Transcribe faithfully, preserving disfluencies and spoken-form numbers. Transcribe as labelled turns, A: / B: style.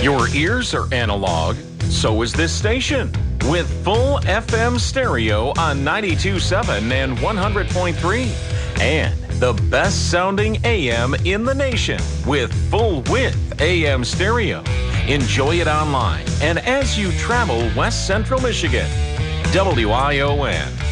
A: Your ears are analog, so is this station. With full F M stereo on ninety-two point seven and one hundred point three. And the best sounding A M in the nation with full width A M stereo. Enjoy it online and as you travel West Central Michigan. W I O N.